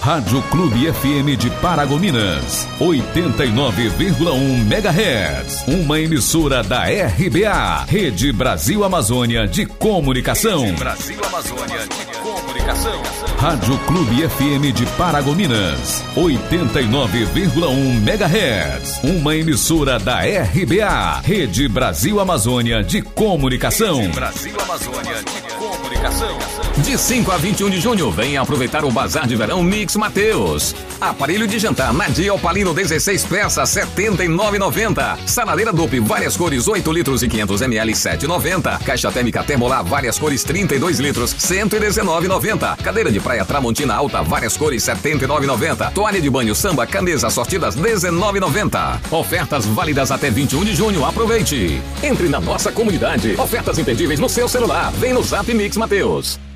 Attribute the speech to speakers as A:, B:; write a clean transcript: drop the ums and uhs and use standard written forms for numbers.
A: Rádio Clube FM de Paragominas, 89,1 MHz. Uma emissora da RBA, Rede Brasil Amazônia de Comunicação. Rede Brasil Amazônia de Comunicação. Rádio Clube FM de Paragominas, 89,1 MHz. Uma emissora da RBA, Rede Brasil Amazônia de Comunicação. Rede Brasil Amazônia de Comunicação.
B: De 5 a 21 de junho, venha aproveitar o Bazar de Verão Mix Mateus. Aparelho de jantar Nadia Opalino 16 peças, R$ 79,90. Saladeira Dope, várias cores, 8 litros e 500 ml, R$ 7,90. Caixa térmica Termolar, várias cores, 32 litros, R$ 119,90. Cadeira de praia Tramontina Alta, várias cores, R$ 79,90. Toalha de banho Samba, Camisa sortidas, R$ 19,90. Ofertas válidas até 21 de junho, aproveite. Entre na nossa comunidade. Ofertas imperdíveis no seu celular. Vem no Zap Mix Mateus.